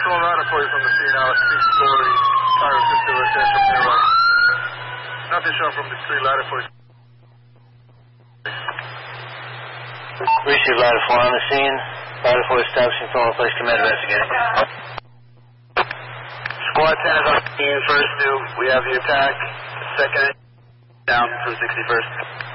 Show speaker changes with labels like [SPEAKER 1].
[SPEAKER 1] Patrol Rider for you from the scene now. 6-story tire system residential nearby. Nothing shown from the street. Ladder for you.
[SPEAKER 2] Received Ladder 4 on the scene. Ladder 4 establishing phone place. Command investigating.
[SPEAKER 3] Squad 10 is on the scene. First due. We have the attack. Second down from 61st.